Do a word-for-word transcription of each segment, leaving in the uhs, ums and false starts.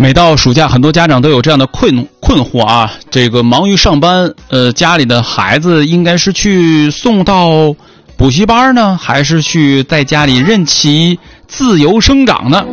每到暑假，很多家长都有这样的困困惑啊，这个忙于上班，呃，家里的孩子应该是去送到补习班呢，还是去在家里任其自由生长呢？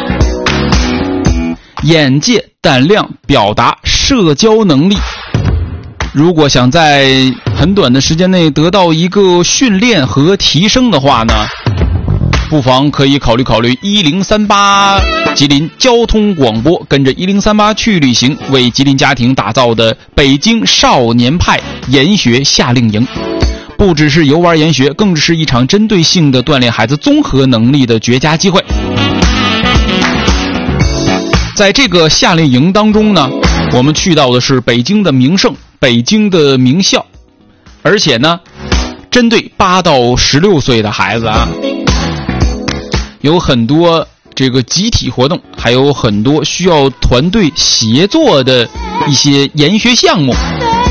眼界、胆量、表达、社交能力，如果想在很短的时间内得到一个训练和提升的话呢，不妨可以考虑考虑一零三八吉林交通广播，跟着一零三八去旅行，为吉林家庭打造的北京少年派研学夏令营。不只是游玩研学，更是一场针对性的锻炼孩子综合能力的绝佳机会。在这个夏令营当中呢，我们去到的是北京的名胜，北京的名校，而且呢，针对八到十六岁的孩子啊，有很多这个集体活动，还有很多需要团队协作的一些研学项目。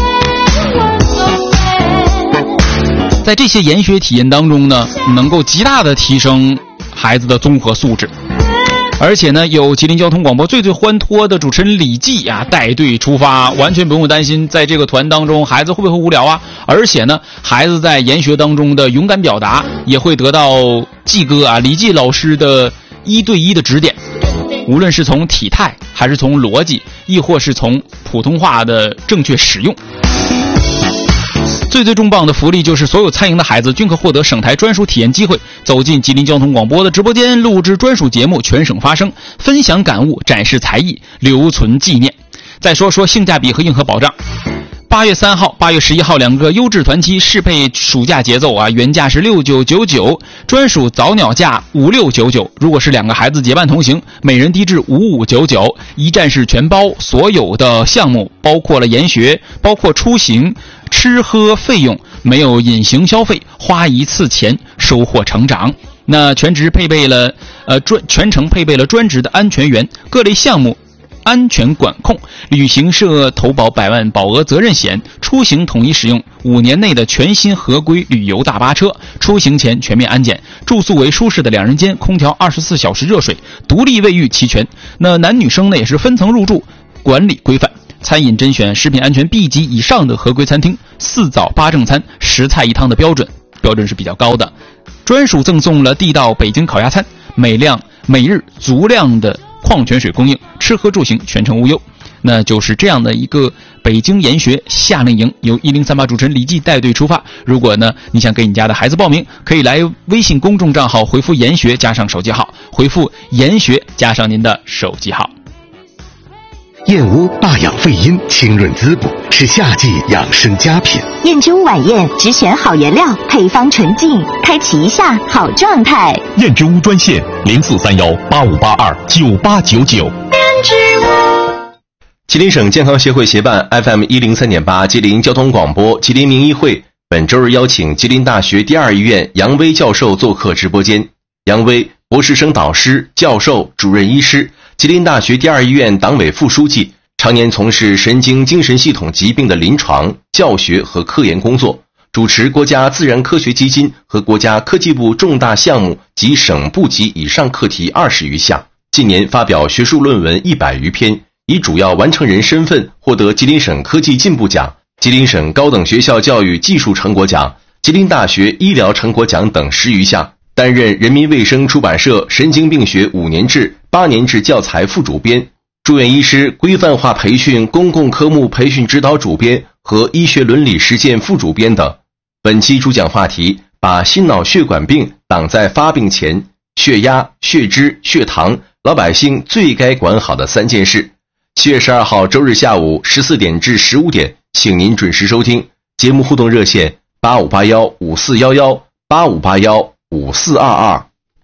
在这些研学体验当中呢，能够极大的提升孩子的综合素质。而且呢，有吉林交通广播最最欢脱的主持人李记啊带队出发，完全不用担心在这个团当中孩子会不会无聊啊。而且呢，孩子在研学当中的勇敢表达也会得到季哥啊李记老师的一对一的指点，无论是从体态，还是从逻辑，亦或是从普通话的正确使用。最最重磅的福利就是所有参营的孩子均可获得省台专属体验机会，走进吉林交通广播的直播间，录制专属节目，全省发声，分享感悟，展示才艺，留存纪念。再说说性价比和硬核保障。八月三号、八月十一号两个优质团期适配暑假节奏啊，原价是六九九九，专属早鸟价五六九九。如果是两个孩子结伴同行，每人低至五五九九，一站式全包，所有的项目包括了研学，包括出行、吃喝费用，没有隐形消费，花一次钱收获成长。那全职配备了呃专全程配备了专职的安全员，各类项目安全管控，旅行社投保百万保额责任险，出行统一使用五年内的全新合规旅游大巴车，出行前全面安检，住宿为舒适的两人间，空调二十四小时热水，独立卫浴齐全。那男女生呢也是分层入住，管理规范。餐饮甄选食品安全 B 级以上的合规餐厅，四早八正餐，十菜一汤的标准，标准是比较高的。专属赠送了地道北京烤鸭餐，每辆每日足量的矿泉水供应，吃喝住行全程无忧。那就是这样的一个北京研学夏令营，由一零三八主持人李记带队出发。如果呢你想给你家的孩子报名，可以来微信公众账号回复研学加上手机号，回复研学加上您的手机号。 燕窝霸养肺阴，清润滋补，是夏季养生佳品。 燕之屋晚宴只选好原料，配方纯净，开启一下好状态。 燕之屋专线零四三幺八五八二九八九九。 燕之屋。 吉林省健康协会协办 F M 一零三点八吉林交通广播吉林名医会本周日邀请吉林大学第二医院杨威教授做客直播间。杨威，博士生导师、教授、主任医师，吉林大学第二医院党委副书记，常年从事神经精神系统疾病的临床、教学和科研工作，主持国家自然科学基金和国家科技部重大项目及省部级以上课题二十余项。近年发表学术论文一百余篇，以主要完成人身份获得吉林省科技进步奖、吉林省高等学校教育技术成果奖、吉林大学医疗成果奖等十余项。担任人民卫生出版社神经病学五年制、八年制教材副主编，住院医师规范化培训公共科目培训指导主编和医学伦理实践副主编等。本期主讲话题：把心脑血管病挡在发病前，血压、血脂、血糖，老百姓最该管好的三件事。七月十二号周日下午十四点至十五点，请您准时收听。节目互动热线：八五八幺五四幺幺八五八幺五四二二。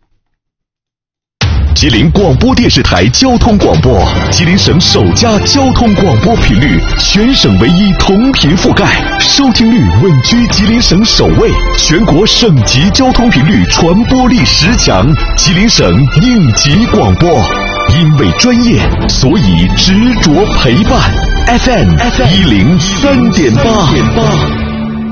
吉林广播电视台交通广播，吉林省首家交通广播频率，全省唯一同频覆盖，收听率稳居吉林省首位，全国省级交通频率传播力十强，吉林省应急广播。因为专业，所以执着陪伴。F M 一零三点八。